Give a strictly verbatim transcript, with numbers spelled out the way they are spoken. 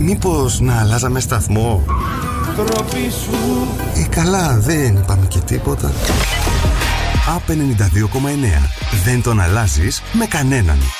Μήπως να αλλάζαμε σταθμό? Τροπή σου. Ε, καλά, δεν είπαμε και τίποτα. Α, ενενήντα δύο κόμμα εννέα. Δεν τον αλλάζεις με κανέναν.